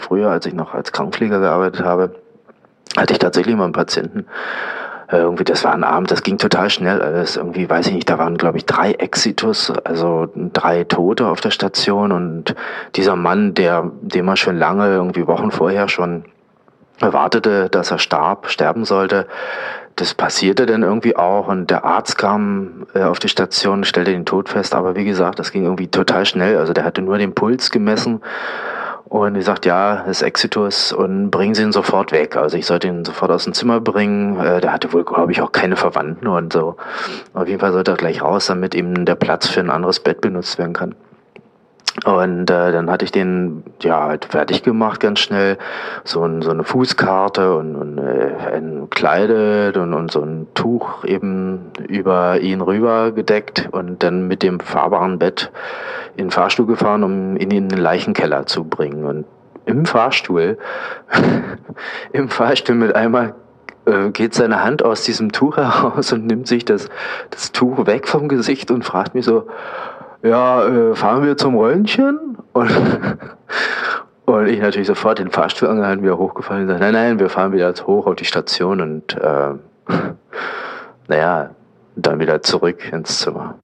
früher, als ich noch als Krankenpfleger gearbeitet habe, hatte ich tatsächlich mal einen Patienten. Irgendwie, das war ein Abend, das ging total schnell alles. Irgendwie, weiß ich nicht, da waren, glaube ich, 3 Exitus, also 3 Tote auf der Station. Und dieser Mann, dem er schon lange, irgendwie Wochen vorher schon erwartete, dass er sterben sollte, das passierte dann irgendwie auch. Und der Arzt kam auf die Station, stellte den Tod fest. Aber wie gesagt, das ging irgendwie total schnell. Also der hatte nur den Puls gemessen. Und die sagt, ja, das ist Exitus und bringen Sie ihn sofort weg. Also ich sollte ihn sofort aus dem Zimmer bringen. Der hatte wohl, glaube ich, auch keine Verwandten und so. Auf jeden Fall sollte er gleich raus, damit ihm der Platz für ein anderes Bett benutzt werden kann. Und dann hatte ich den ja halt fertig gemacht, ganz schnell. So eine Fußkarte und entkleidet und so ein Tuch eben über ihn rüber gedeckt und dann mit dem fahrbaren Bett in den Fahrstuhl gefahren, um ihn in den Leichenkeller zu bringen. Und im Fahrstuhl, im Fahrstuhl mit einmal geht seine Hand aus diesem Tuch heraus und nimmt sich das Tuch weg vom Gesicht und fragt mich so, ja, fahren wir zum Röntgen? Und ich natürlich sofort den Fahrstuhl angehalten, wieder hochgefallen und gesagt, nein, wir fahren wieder hoch auf die Station und naja, dann wieder zurück ins Zimmer.